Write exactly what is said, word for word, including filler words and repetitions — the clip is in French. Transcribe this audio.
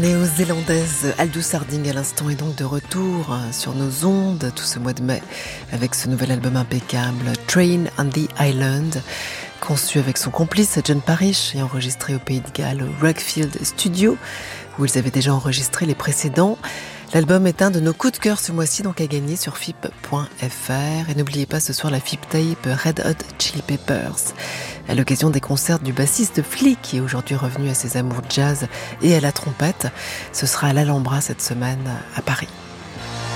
néo-zélandaise Aldous Harding à l'instant est donc de retour sur nos ondes tout ce mois de mai avec ce nouvel album impeccable Train on the Island, conçu avec son complice John Parish et enregistré au Pays de Galles au Rugfield Studio où ils avaient déjà enregistré les précédents. L'album est un de nos coups de cœur ce mois-ci, donc à gagner sur F I P point F R. Et n'oubliez pas ce soir la F I P Tape Red Hot Chili Peppers, à l'occasion des concerts du bassiste Flea, qui est aujourd'hui revenu à ses amours jazz et à la trompette. Ce sera à l'Alhambra cette semaine à Paris.